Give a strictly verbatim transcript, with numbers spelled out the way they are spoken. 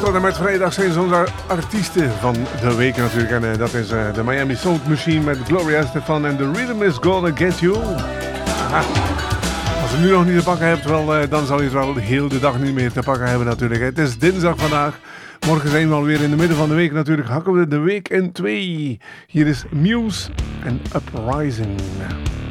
tot en met vrijdag zijn ze onze artiesten van de week natuurlijk. En uh, dat is uh, de Miami Soul Machine met Gloria Estefan en The Rhythm Is Gonna Get You. Aha. Als je nu nog niet te pakken hebt, wel, uh, dan zal je het wel heel de dag niet meer te pakken hebben natuurlijk. Het is dinsdag vandaag. Morgen zijn we alweer in de midden van de week natuurlijk. Hakken we de week in twee. Hier is Muse en Uprising.